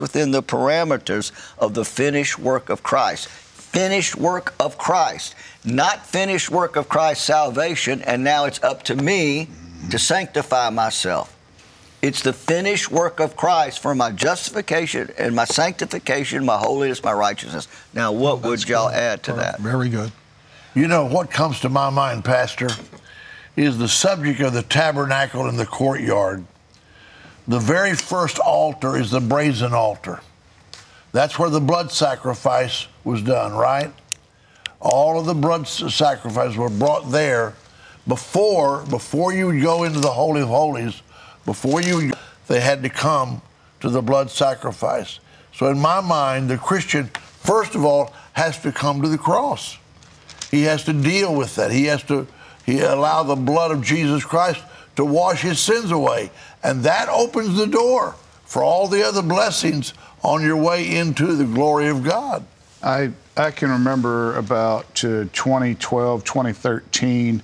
within the parameters of the finished work of Christ. Finished work of Christ, not finished work of Christ's salvation, and now it's up to me to sanctify myself. It's the finished work of Christ for my justification and my sanctification, my holiness, my righteousness. Now, what would y'all add to that? Very good. You know, what comes to my mind, Pastor, is the subject of the tabernacle in the courtyard. The very first altar is the brazen altar. That's where the blood sacrifice was done, right? All of the blood sacrifices were brought there before you would go into the Holy of Holies. They had to come to the blood sacrifice. So in my mind, the Christian, first of all, has to come to the cross. He has to deal with that. He allow the blood of Jesus Christ to wash his sins away. And that opens the door for all the other blessings on your way into the glory of God. I can remember about 2012, 2013,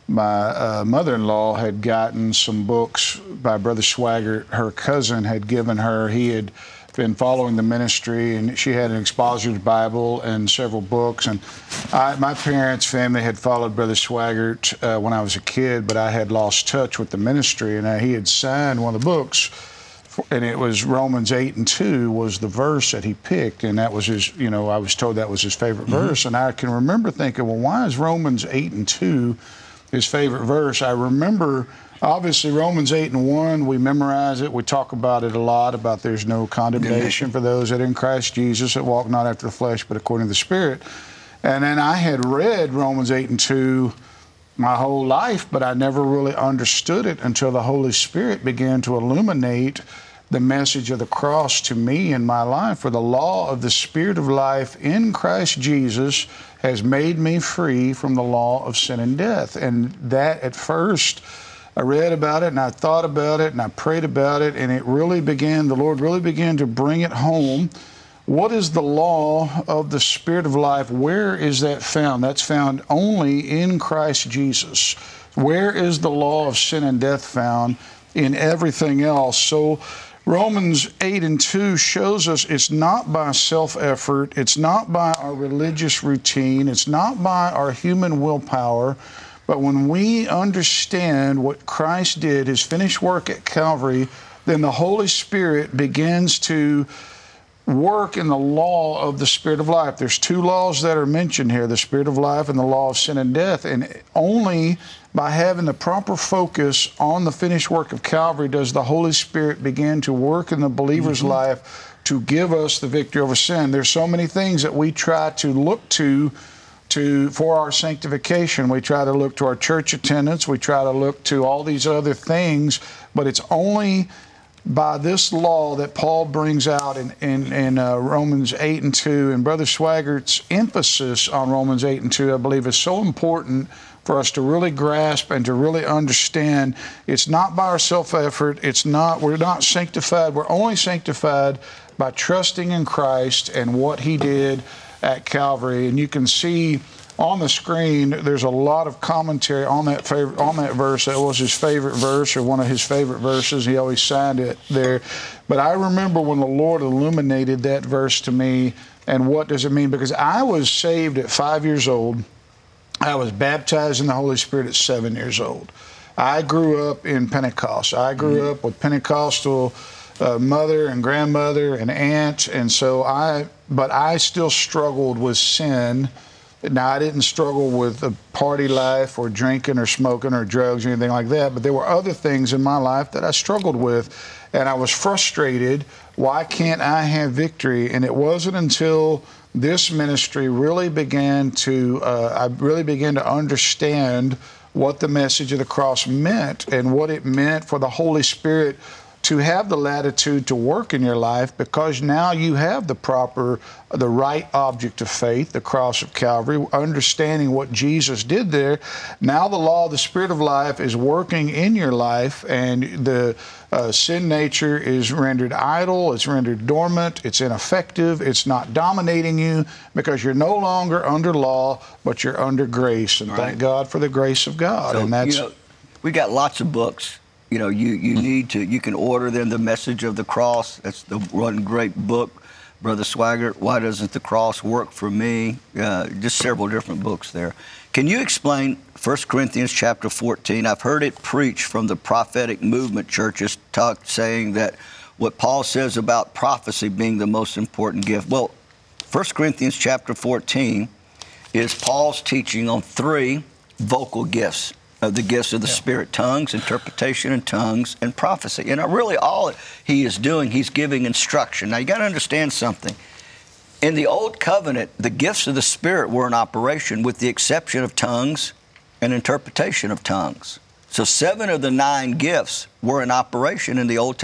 my mother-in-law had gotten some books by Brother Swaggart. Her cousin had given her. He had been following the ministry, and she had an expositor's Bible and several books. And my parents' family had followed Brother Swaggart when I was a kid, but I had lost touch with the ministry, and he had signed one of the books, and it was Romans 8:2 was the verse that he picked, and that was his, I was told that was his favorite verse. And I can remember thinking, well, why is Romans 8:2 his favorite verse? I remember, obviously, Romans 8:1, we memorize it. We talk about it a lot, about there's no condemnation for those that are in Christ Jesus, that walk not after the flesh, but according to the Spirit. And then I had read Romans 8:2 my whole life, but I never really understood it until the Holy Spirit began to illuminate the message of the cross to me in my life. For the law of the Spirit of life in Christ Jesus has made me free from the law of sin and death. And that, at first, I read about it and I thought about it and I prayed about it, and the Lord really began to bring it home. What is the law of the Spirit of life? Where is that found? That's found only in Christ Jesus. Where is the law of sin and death found? In everything else. So Romans 8:2 shows us it's not by self-effort, it's not by our religious routine, it's not by our human willpower, but when we understand what Christ did, his finished work at Calvary, then the Holy Spirit begins to work in the law of the Spirit of life. There's two laws that are mentioned here, the Spirit of life and the law of sin and death. And only by having the proper focus on the finished work of Calvary does the Holy Spirit begin to work in the believer's life to give us the victory over sin. There's so many things that we try to look to for our sanctification. We try to look to our church attendance. We try to look to all these other things, but it's only by this law that Paul brings out in Romans 8:2, and Brother Swaggart's emphasis on Romans 8:2, I believe, is so important for us to really grasp and to really understand. It's not by our self-effort. We're not sanctified. We're only sanctified by trusting in Christ and what he did at Calvary. And you can see on the screen, there's a lot of commentary on that verse. That was his favorite verse, or one of his favorite verses. He always signed it there. But I remember when the Lord illuminated that verse to me, and what does it mean? Because I was saved at 5 years old. I was baptized in the Holy Spirit at 7 years old. I grew up in Pentecost. I grew up with Pentecostal mother and grandmother and aunt, and but I still struggled with sin. Now, I didn't struggle with a party life or drinking or smoking or drugs or anything like that, but there were other things in my life that I struggled with, and I was frustrated. Why can't I have victory? And it wasn't until this ministry really began to, I really began to understand what the message of the cross meant and what it meant for the Holy Spirit to have the latitude to work in your life, because now you have the right object of faith, the cross of Calvary, understanding what Jesus did there. Now the law of the Spirit of life is working in your life, and the sin nature is rendered idle, it's rendered dormant, it's ineffective, it's not dominating you, because you're no longer under law, but you're under grace. And thank God for the grace of God. So, and that's we got lots of books. you need to, you can order them, The Message of the Cross. That's the one great book. Brother Swaggart, Why Doesn't the Cross Work for Me? Just several different books there. Can you explain 1 Corinthians chapter 14? I've heard it preached from the prophetic movement churches saying that what Paul says about prophecy being the most important gift. Well, 1 Corinthians chapter 14 is Paul's teaching on 3 vocal gifts. The gifts of the Spirit: tongues, interpretation in tongues, and prophecy. And really all he is doing, he's giving instruction. Now you got to understand something. In the Old Covenant, the gifts of the Spirit were in operation with the exception of tongues and interpretation of tongues. So 7 of the 9 gifts were in operation in the Old Testament.